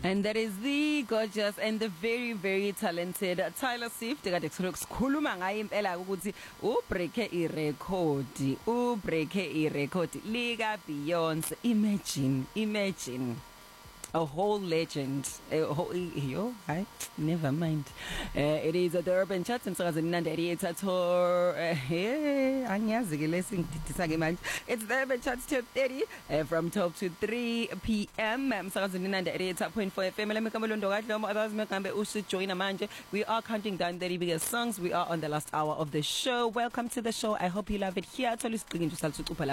And that is the gorgeous and the very, very talented Tyler Swift. Kade sikhuluma ngaye impela ukuthi ubreake irecord lika Beyonce. Imagine a whole legend. Hi, never mind. It is the Urban Chat emsakazweni nanda 88 tour. Angiyazi ke lesingididisa ke manje. It's the Urban Chat top 30 from 12 to 3 p.m. emsakazweni nanda 88.4 FM. Lemi kamalondo kahle uma others mekambe usijoin manje. We are counting down 30 biggest songs. We are on the last hour of the show. Welcome to the show. I hope you love it here. Thola isiqingi nje